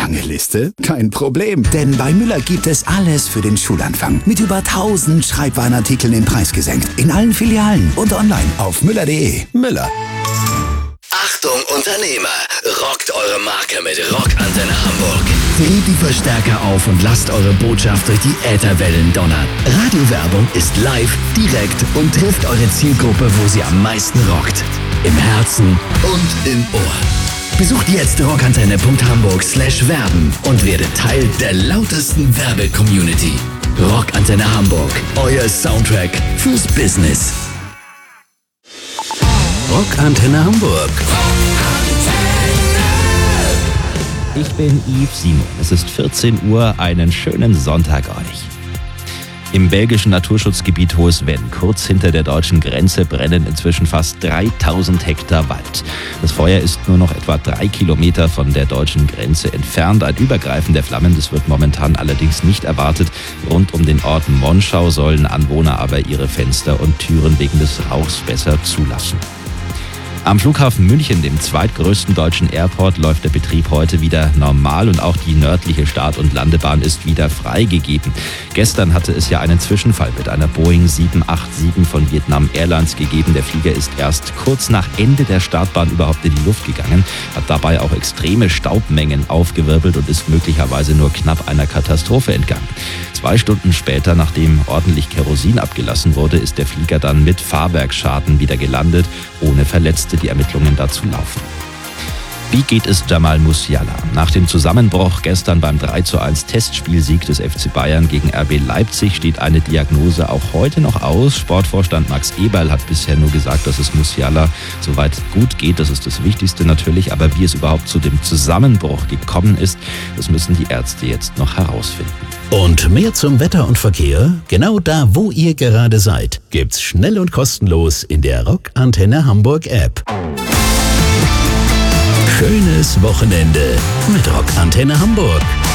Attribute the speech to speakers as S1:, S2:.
S1: Lange Liste? Kein Problem, denn bei Müller gibt es alles für den Schulanfang. Mit über 1000 Schreibwarenartikeln den Preis gesenkt. In allen Filialen und online auf müller.de. Müller.
S2: Achtung Unternehmer, rockt eure Marke mit Rockantenne Hamburg.
S3: Dreht die Verstärker auf und lasst eure Botschaft durch die Ätherwellen donnern. Radiowerbung ist live, direkt und trifft eure Zielgruppe, wo sie am meisten rockt. Im Herzen und im Ohr. Besucht jetzt rockantenne.hamburg/werben und werdet Teil der lautesten Werbe-Community. Rockantenne Hamburg, euer Soundtrack fürs Business. Rockantenne Hamburg.
S4: Ich bin Yves Simon. Es ist 14 Uhr. Einen schönen Sonntag euch. Im belgischen Naturschutzgebiet Hohes Venn, kurz hinter der deutschen Grenze, brennen inzwischen fast 3000 Hektar Wald. Das Feuer ist nur noch etwa 3 Kilometer von der deutschen Grenze entfernt. Ein Übergreifen der Flammen, das wird momentan allerdings nicht erwartet. Rund um den Ort Monschau sollen Anwohner aber ihre Fenster und Türen wegen des Rauchs besser zulassen. Am Flughafen München, dem zweitgrößten deutschen Airport, läuft der Betrieb heute wieder normal und auch die nördliche Start- und Landebahn ist wieder freigegeben. Gestern hatte es ja einen Zwischenfall mit einer Boeing 787 von Vietnam Airlines gegeben. Der Flieger ist erst kurz nach Ende der Startbahn überhaupt in die Luft gegangen, hat dabei auch extreme Staubmengen aufgewirbelt und ist möglicherweise nur knapp einer Katastrophe entgangen. 2 Stunden später, nachdem ordentlich Kerosin abgelassen wurde, ist der Flieger dann mit Fahrwerksschaden wieder gelandet, ohne Verletzte. Die Ermittlungen dazu laufen. Wie geht es Jamal Musiala? Nach dem Zusammenbruch gestern beim 3:1 Testspielsieg des FC Bayern gegen RB Leipzig steht eine Diagnose auch heute noch aus. Sportvorstand Max Eberl hat bisher nur gesagt, dass es Musiala soweit gut geht. Das ist das Wichtigste natürlich. Aber wie es überhaupt zu dem Zusammenbruch gekommen ist, das müssen die Ärzte jetzt noch herausfinden.
S3: Und mehr zum Wetter und Verkehr? Genau da, wo ihr gerade seid, gibt's schnell und kostenlos in der Rockantenne Hamburg App. Schönes Wochenende mit Rockantenne Hamburg.